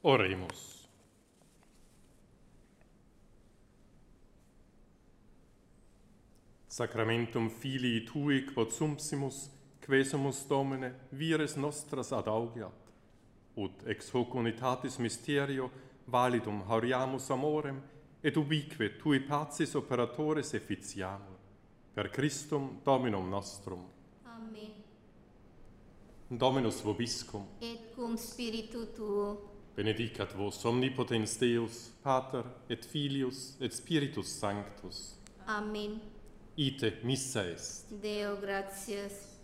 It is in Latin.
Oremus. Sacramentum Filii Tui quod sumpsimus, quesumus Domine, vires nostras ad augeat, ut ex hoc unitatis mysterio validum hauriamus amorem, et ubique Tui pacis operatores efficiamur, per Christum Dominum nostrum. Amen. Dominus vobiscum, Et cum spiritu tuo, benedicat vos omnipotens Deus, Pater, et Filius, et Spiritus Sanctus. Amen. Ite missa est. Deo gratias.